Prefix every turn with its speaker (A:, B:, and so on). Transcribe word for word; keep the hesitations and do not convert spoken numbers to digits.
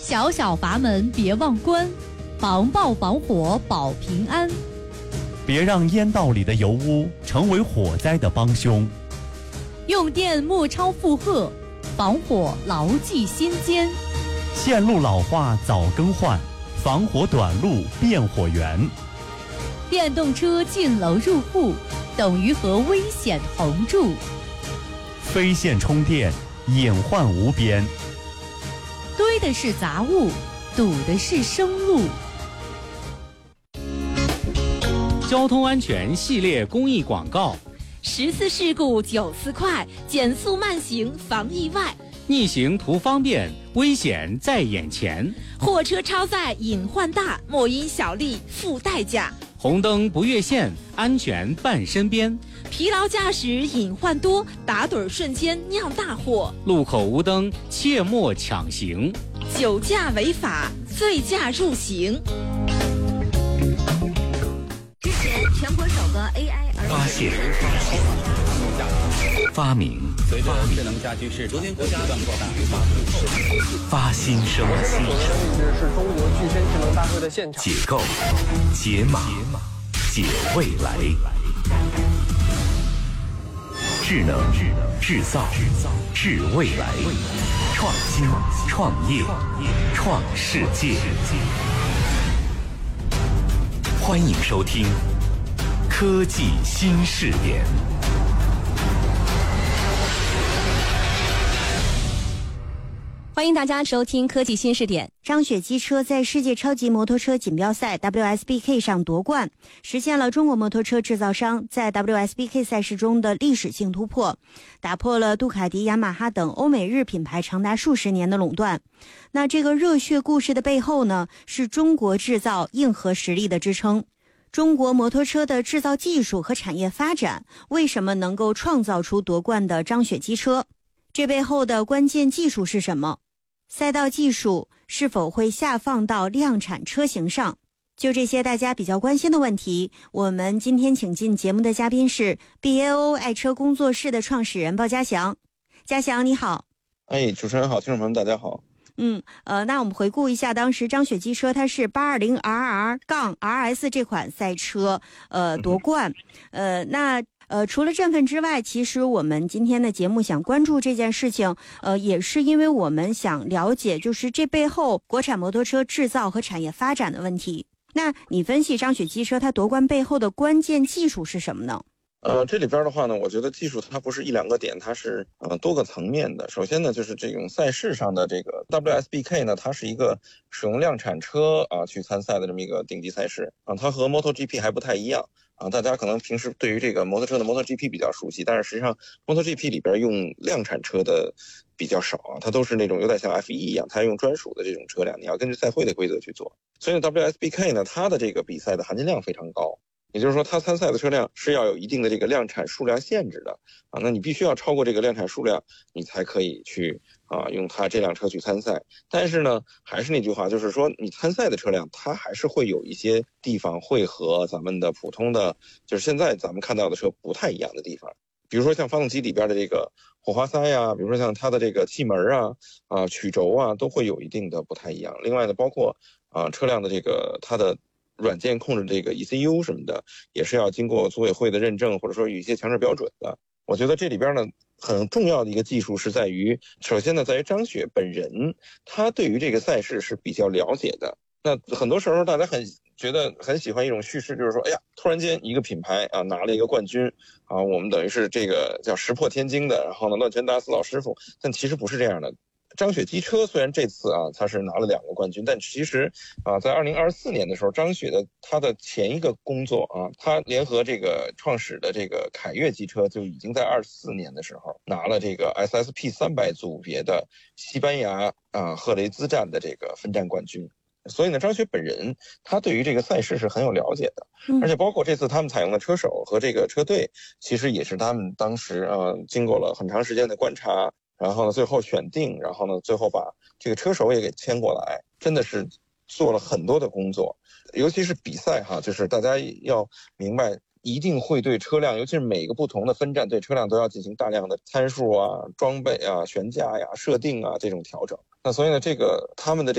A: 小小阀门别忘关，防爆防火保平安。
B: 别让烟道里的油污成为火灾的帮凶。
A: 用电莫超负荷，防火牢记心间。
B: 线路老化早更换，防火短路变火源。
A: 电动车进楼入户，等于和危险同住。
B: 非线充电，隐患无边。
A: 堆的是杂物，堵的是生路。
C: 交通安全系列公益广告：
D: 十次事故九次快，减速慢行防意外。
C: 逆行图方便，危险在眼前。
D: 货车超载隐患大，莫因小利付代价。
C: 红灯不越线，安全伴身边。
D: 疲劳驾驶隐患多，打盹瞬间酿大祸。
C: 路口无灯，切莫抢行。
D: 酒驾违法，醉驾入刑。
E: 之前全国首个 A I 儿
F: 发现、发明、
G: 随着智能家居市昨天国家不断扩大，
F: 发新生、
H: 这种位置是中国具身智能大会的现场。
F: 解构、解码、解未来。智能、制造、制未来，创新、创业、创世界。欢迎收听科技新视点。
E: 欢迎大家收听科技新视点。
I: 张雪机车在世界超级摩托车锦标赛 W S B K 上夺冠，实现了中国摩托车制造商在 W S B K 赛事中的历史性突破，打破了杜卡迪、雅马哈等欧美日品牌长达数十年的垄断。那这个热血故事的背后呢，是中国制造硬核实力的支撑。中国摩托车的制造技术和产业发展为什么能够创造出夺冠的张雪机车？这背后的关键技术是什么？赛道技术是否会下放到量产车型上？就这些大家比较关心的问题，我们今天请进节目的嘉宾是 B A O 爱车工作室的创始人鲍家祥。家祥你好。
J: 哎，主持人好，听众朋友们大家好。
I: 嗯，呃，那我们回顾一下，当时张雪机车它是 八二零 R R 杠 R S 这款赛车，呃，夺冠。呃，那呃，除了振奋之外，其实我们今天的节目想关注这件事情，呃，也是因为我们想了解，就是这背后国产摩托车制造和产业发展的问题。那你分析张雪机车它夺冠背后的关键技术是什么呢？
J: 呃，这里边的话呢，我觉得技术它不是一两个点，它是呃多个层面的。首先呢，就是这种赛事上的这个 W S B K 呢，它是一个使用量产车啊去参赛的这么一个顶级赛事啊，它和 MotoGP 还不太一样啊。大家可能平时对于这个摩托车的 MotoGP 比较熟悉，但是实际上 MotoGP 里边用量产车的比较少啊，它都是那种有点像 F 一 一样，它用专属的这种车辆，你要根据赛会的规则去做。所以 W S B K 呢，它的这个比赛的含金量非常高。也就是说，它参赛的车辆是要有一定的这个量产数量限制的啊，那你必须要超过这个量产数量，你才可以去啊用它这辆车去参赛。但是呢，还是那句话，就是说你参赛的车辆，它还是会有一些地方会和咱们的普通的，就是现在咱们看到的车不太一样的地方。比如说像发动机里边的这个火花塞呀，比如说像它的这个气门啊、啊曲轴啊，都会有一定的不太一样。另外呢，包括啊车辆的这个它的软件控制这个 E C U 什么的，也是要经过组委会的认证，或者说有一些强制标准的。我觉得这里边呢，很重要的一个技术是在于，首先呢，在于张雪本人，他对于这个赛事是比较了解的。那很多时候大家很觉得很喜欢一种叙事，就是说，哎呀，突然间一个品牌啊拿了一个冠军啊，我们等于是这个叫石破天惊的，然后呢乱拳打死老师傅，但其实不是这样的。张雪机车虽然这次啊，他是拿了两个冠军，但其实啊，在二零二四年的时候，张雪的他的前一个工作啊，他联合这个创始的这个凯越机车，就已经在二四年的时候拿了这个 S S P 三百组别的西班牙啊赫雷兹站的这个分站冠军。所以呢，张雪本人他对于这个赛事是很有了解的，而且包括这次他们采用的车手和这个车队，其实也是他们当时啊经过了很长时间的观察。然后呢，最后选定，然后呢，最后把这个车手也给牵过来，真的是做了很多的工作。尤其是比赛哈，就是大家要明白，一定会对车辆，尤其是每个不同的分站，对车辆都要进行大量的参数啊、装备啊、悬架呀、设定啊这种调整。那所以呢，这个他们的